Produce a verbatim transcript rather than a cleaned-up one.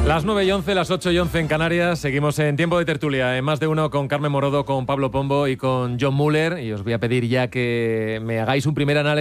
Las nueve y once, las ocho y once en Canarias. Seguimos en Tiempo de Tertulia, en Más de Uno, con Carmen Morodo, con Pablo Pombo y con John Muller. Y os voy a pedir ya que me hagáis un primer análisis